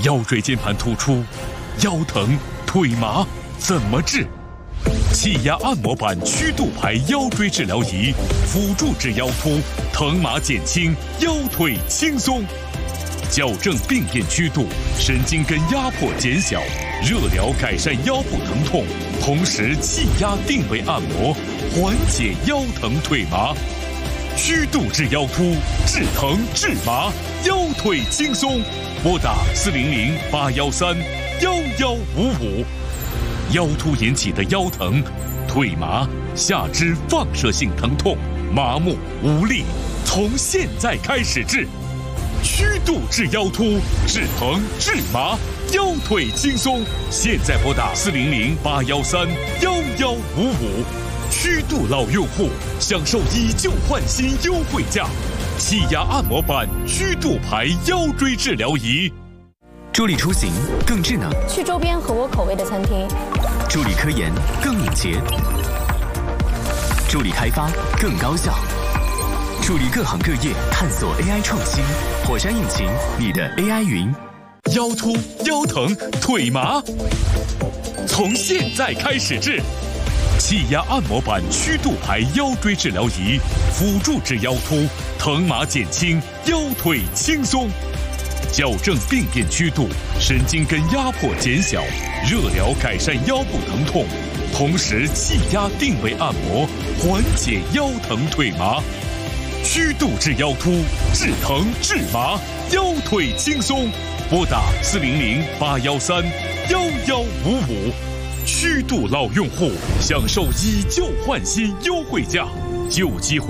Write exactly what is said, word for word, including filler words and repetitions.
腰椎间盘突出、腰疼、腿麻怎么治？气压按摩板曲度牌腰椎治疗仪，辅助治腰突，疼麻减轻，腰腿轻松。矫正病变曲度，神经根压迫减小，热疗改善腰部疼痛，同时气压定位按摩，缓解腰疼腿麻。曲度治腰突，治疼治麻，腰腿轻松。拨打四零零八幺三幺幺五五。腰突引起的腰疼、腿麻、下肢放射性疼痛、麻木无力，从现在开始治。曲度治腰突，治疼治麻，腰腿轻松。现在拨打四零零八幺三幺幺五五。曲度老用户享受以旧换新优惠价，气压按摩板曲度牌腰椎治疗仪， 助力出行更智能， 去周边合我口味的餐厅， 助力科研更敏捷，助力开发更高效，助力各行各业探索 A I 创新。火山引擎，你的 A I 云。 腰突、腰疼、腿麻，从现在开始治。气压按摩板曲度牌腰椎治疗仪，辅助治腰突，疼麻减轻，腰腿轻松。矫正病变曲度，神经根压迫减小，热疗改善腰部疼痛，同时气压定位按摩，缓解腰疼腿麻。曲度治腰突，治疼治麻，腰腿轻松。拨打四零零八幺三幺幺五五。曲度老用户享受以旧换新优惠价，旧机会。